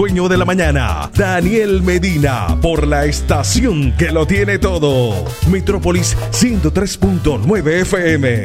Dueño de la mañana, Daniel Medina, por la estación que lo tiene todo. Metrópolis 103.9 FM.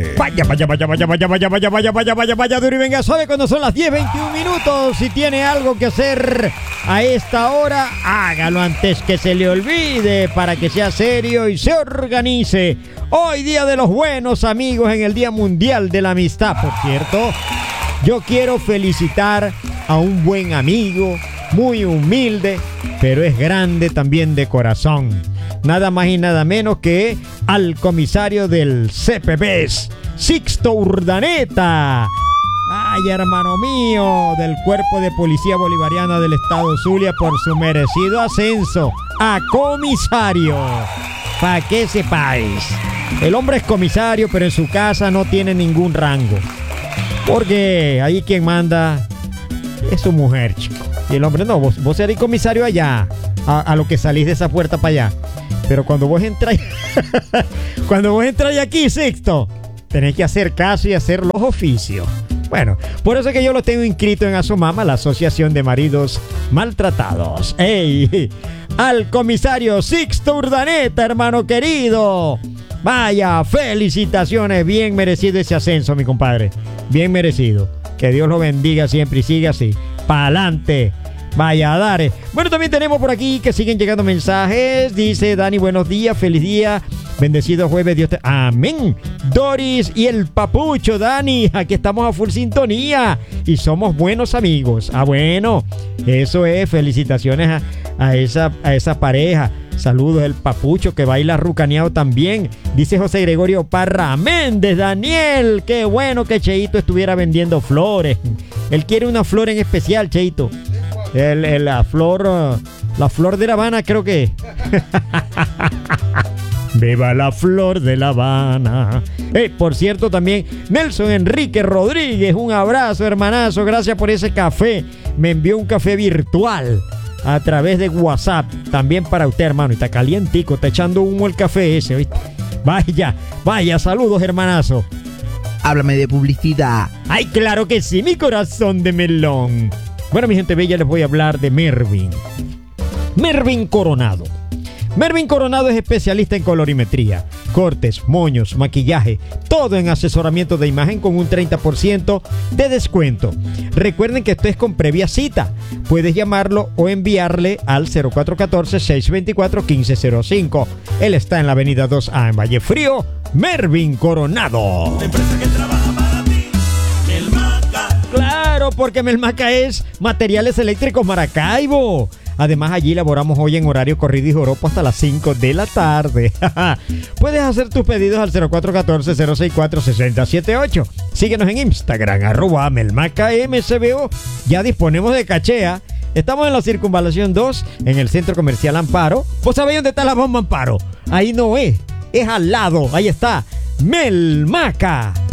Vaya, Duri, venga, suave cuando son las 10:21 minutos. Si tiene algo que hacer a esta hora, hágalo antes que se le olvide para que sea serio y se organice. Hoy, Día de los Buenos Amigos, en el Día Mundial de la Amistad, por cierto. Yo quiero felicitar a un buen amigo, muy humilde, pero es grande también de corazón. Nada más y nada menos que al comisario del CPBs, Sixto Urdaneta. Ay, hermano mío, del Cuerpo de Policía Bolivariana del Estado Zulia, por su merecido ascenso a comisario. Para que sepáis, el hombre es comisario, pero en su casa no tiene ningún rango. Porque ahí quien manda es su mujer, chico. Y el hombre, no, vos eres comisario allá, a lo que salís de esa puerta para allá. Pero cuando vos entráis, aquí, Sixto, tenés que hacer caso y hacer los oficios. Bueno, por eso es que yo lo tengo inscrito en ASOMAMA, la Asociación de Maridos Maltratados. ¡Ey! Al comisario Sixto Urdaneta, hermano querido. Vaya, felicitaciones, bien merecido ese ascenso, mi compadre. Bien merecido. Que Dios lo bendiga siempre y siga así. Pa'lante. Vaya, dare. Bueno, también tenemos por aquí que siguen llegando mensajes. Dice Dani, buenos días, feliz día. Bendecido jueves, Dios te... Amén. Doris y el papucho, Dani. Aquí estamos a full sintonía. Y somos buenos amigos. Ah, bueno. Eso es. Felicitaciones a esa pareja. Saludos, el papucho que baila rucaneado también. Dice José Gregorio Parra Méndez, Daniel. Qué bueno que Cheito estuviera vendiendo flores. Él quiere una flor en especial, Cheito. La flor de La Habana, creo que. Viva la flor de La Habana. Por cierto, también Nelson Enrique Rodríguez, un abrazo, hermanazo. Gracias por ese café. Me envió un café virtual a través de WhatsApp. También para usted, hermano. Y está calientico, está echando humo el café ese, ¿viste? Vaya, saludos, hermanazo. Háblame de publicidad. Ay, claro que sí, mi corazón de melón. Bueno, mi gente bella, les voy a hablar de Mervin Coronado. Mervin Coronado es especialista en colorimetría, cortes, moños, maquillaje, todo en asesoramiento de imagen con un 30% de descuento. Recuerden que esto es con previa cita. Puedes llamarlo o enviarle al 0414-624-1505. Él está en la avenida 2A en Vallefrío. Mervin Coronado. La empresa que trabaja para ti, Melmaca. Claro, porque Melmaca es Materiales Eléctricos Maracaibo. Además, allí laboramos hoy en horario corrido y joropo hasta las 5 de la tarde. Puedes hacer tus pedidos al 0414-064-6078. Síguenos en Instagram, @melmacamcbo. Ya disponemos de cachea. Estamos en la Circunvalación 2, en el Centro Comercial Amparo. ¿Vos sabéis dónde está la bomba Amparo? Ahí no es al lado. Ahí está Melmaca.